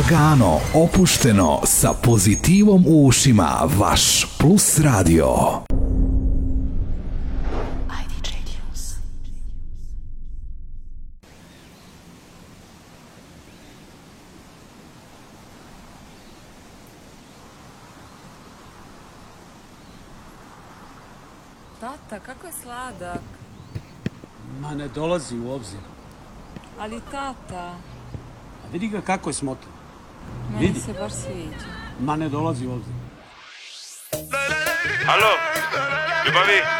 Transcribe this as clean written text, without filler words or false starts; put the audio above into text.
Lagano, opušteno, sa pozitivom u ušima, vaš Plus Radio. Tata, kako je sladak. Ma ne dolazi u obzir. Ali tata, A vidi ga kako je smotan. meni Vidi. se baš sviđa. Ma ne dolazi u obzir. Alo, ljubavi,